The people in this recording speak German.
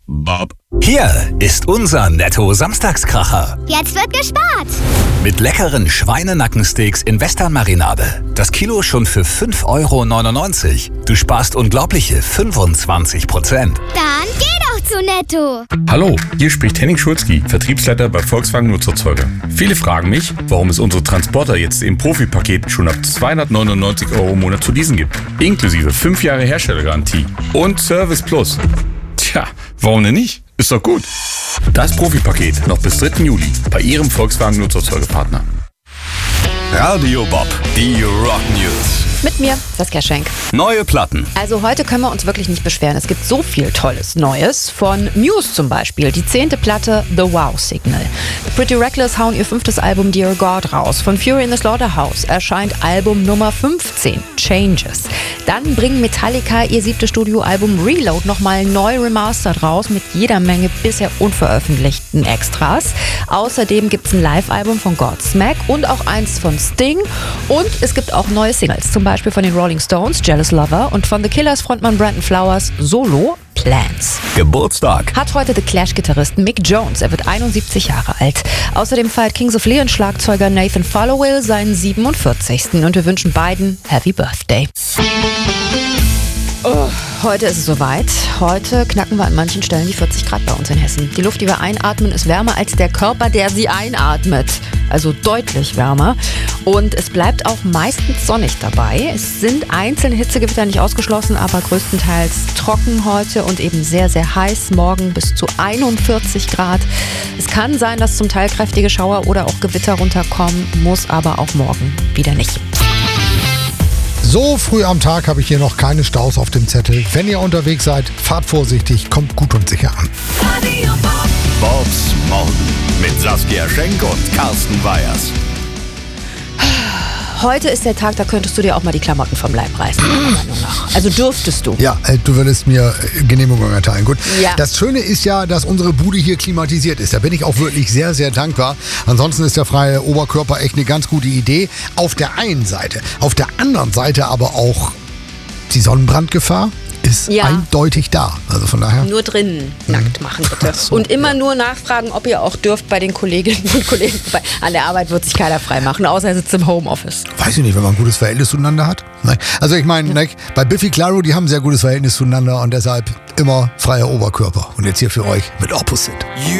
Bob. Hier ist unser Netto-Samstagskracher. Jetzt wird gespart. Mit leckeren Schweinenackensteaks in Western-Marinade. Das Kilo schon für 5,99 €. Du sparst unglaubliche 25%. Dann geh doch zu Netto. Hallo, hier spricht Henning Schulzki, Vertriebsleiter bei Volkswagen Nutzerzeuger. Viele fragen mich, warum es unsere Transporter jetzt im Profi-Paket schon ab 299 € im Monat zu leasen gibt. Inklusive 5 Jahre Herstellergarantie und Service Plus. Tja, warum denn nicht? Ist doch gut. Das Profi-Paket noch bis 3. Juli bei Ihrem Volkswagen Nutzerzeugerpartner. Radio Bob, die Rock News. Mit mir, Saskia Schenk. Neue Platten. Also heute können wir uns wirklich nicht beschweren. Es gibt so viel Tolles Neues. Von Muse zum Beispiel, die 10. Platte The Wow Signal. Pretty Reckless hauen ihr 5. Album Dear God raus. Von Fury in the Slaughterhouse erscheint Album Nummer 15, Changes. Dann bringen Metallica ihr 7. Studioalbum Reload nochmal neu remastert raus mit jeder Menge bisher unveröffentlichten Extras. Außerdem gibt es ein Live-Album von Godsmack und auch eins von Sting. Und es gibt auch neue Singles, zum Beispiel von den Rolling Stones, Jealous Lover, und von The Killers Frontmann Brandon Flowers, Solo, Plans. Geburtstag. Hat heute The Clash-Gitarrist Mick Jones. Er wird 71 Jahre alt. Außerdem feiert Kings of Leon Schlagzeuger Nathan Followill seinen 47. Und wir wünschen beiden Happy Birthday. Oh, heute ist es soweit. Heute knacken wir an manchen Stellen die 40 Grad bei uns in Hessen. Die Luft, die wir einatmen, ist wärmer als der Körper, der sie einatmet. Also deutlich wärmer. Und es bleibt auch meistens sonnig dabei. Es sind einzelne Hitzegewitter nicht ausgeschlossen, aber größtenteils trocken heute und eben sehr, sehr heiß. Morgen bis zu 41 Grad. Es kann sein, dass zum Teil kräftige Schauer oder auch Gewitter runterkommen, muss aber auch morgen wieder nicht. So früh am Tag habe ich hier noch keine Staus auf dem Zettel. Wenn ihr unterwegs seid, fahrt vorsichtig, kommt gut und sicher an. Bobs Morgen mit Saskia Schenk und Carsten Weyers. Heute ist der Tag, da könntest du dir auch mal die Klamotten vom Leib reißen. Also dürftest du. Ja, du würdest mir Genehmigung erteilen. Gut. Ja. Das Schöne ist ja, dass unsere Bude hier klimatisiert ist. Da bin ich auch wirklich sehr, sehr dankbar. Ansonsten ist der freie Oberkörper echt eine ganz gute Idee. Auf der einen Seite. Auf der anderen Seite aber auch die Sonnenbrandgefahr ist eindeutig da. Also von daher. Nur drinnen nackt machen, bitte. Und immer nur nachfragen, ob ihr auch dürft bei den Kolleginnen und Kollegen. An der Arbeit wird sich keiner frei machen, außer er sitzt im Homeoffice. Weiß ich nicht, wenn man ein gutes Verhältnis zueinander hat. Also ich meine, bei Biffy Clyro, die haben ein sehr gutes Verhältnis zueinander und deshalb immer freier Oberkörper. Und jetzt hier für euch mit Opposite.